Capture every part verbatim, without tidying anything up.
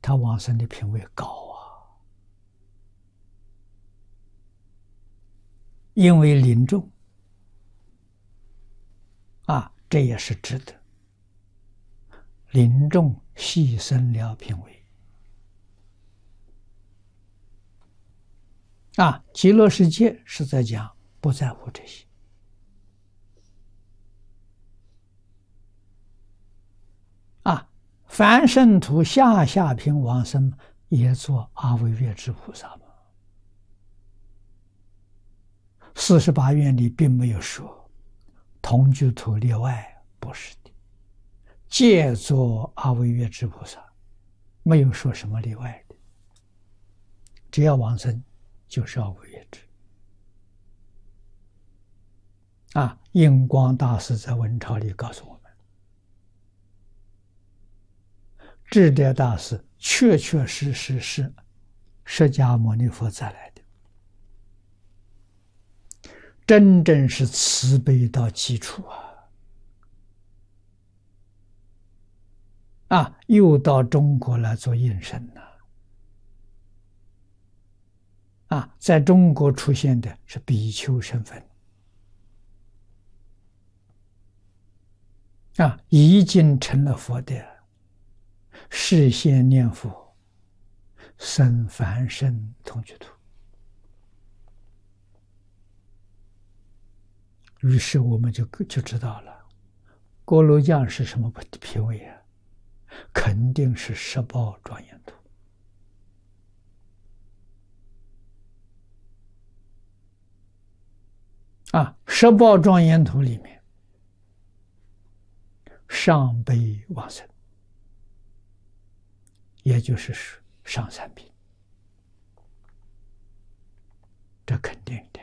他往生的品位高啊，因为临终啊，这也是值得。临终牺牲了品位啊，极乐世界是在讲不在乎这些啊。凡圣土下下品往生也做阿惟越致菩萨嘛。四十八愿里并没有说同居土例外，不是的，皆做阿惟越致菩萨，没有说什么例外的，只要往生就是阿惟越致啊。印光大师在文钞里告诉我们，智德大师确确实实是释迦牟尼佛再来的，真正是慈悲到基础啊！啊，又到中国来做应身了。啊，在中国出现的是比丘身份。啊，已经成了佛的，示现念佛，生凡身同居土。于是我们就就知道了，锅炉匠是什么品位啊？肯定是十报庄严土。啊，十报庄严土里面，上辈往生，也就是上三品，这肯定的。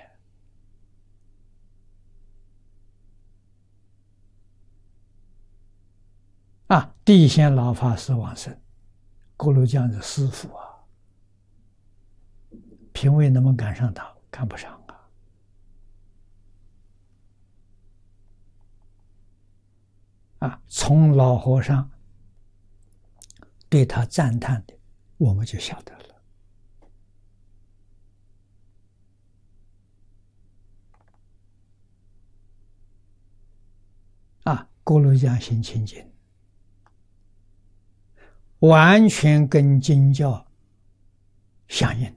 啊，地仙老法师往生，锅炉匠的师父啊，品位能不能赶上他？看不上啊！啊，从老和尚对他赞叹的，我们就晓得了。啊，锅炉匠行清净，完全跟经教相应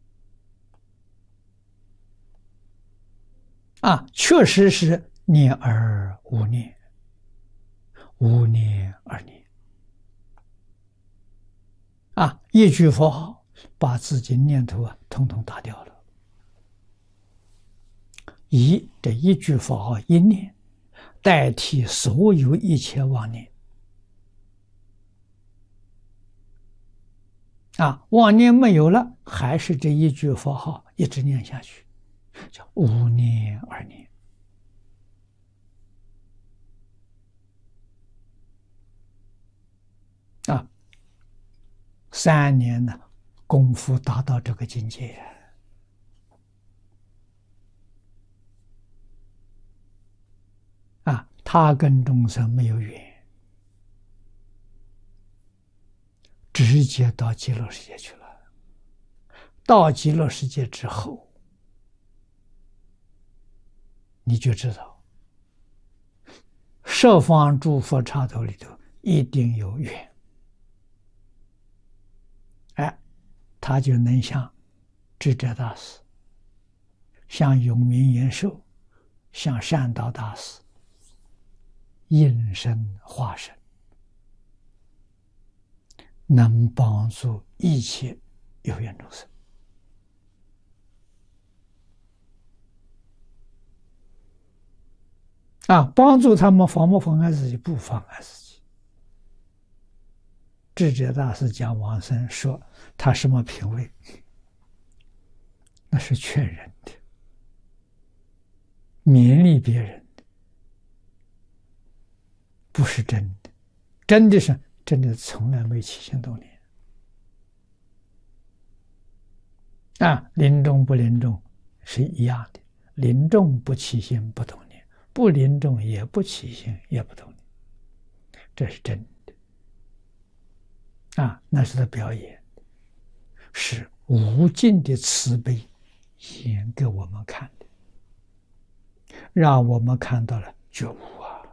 啊，确实是念而无念，无念而念啊，一句佛号把自己念头啊统统打掉了，以这一句佛号一念代替所有一切妄念啊，妄念没有了，还是这一句佛号一直念下去，叫无念而念啊。三年呢，功夫达到这个境界啊，他跟众生没有缘，直接到极乐世界去了。到极乐世界之后，你就知道十方诸佛刹土里头一定有缘，哎，他就能像智者大师，像永明延寿，像善导大师应身化身，能帮助一切有缘众生啊，帮助他们妨不妨碍自己？不妨碍自己。智者大师讲往生说他什么品位，那是劝人的，勉励别人的，不是真的。真的是真的从来没起心动念啊，临终不临终是一样的，临终不起心不动念，不临终也不起心也不动念，这是真的啊，那是他表演，是无尽的慈悲演给我们看的，让我们看到了觉悟啊，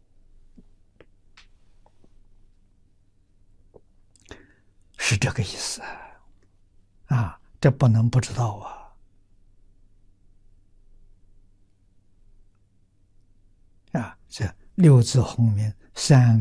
是这个意思啊，啊，这不能不知道啊。啊，这六字洪名三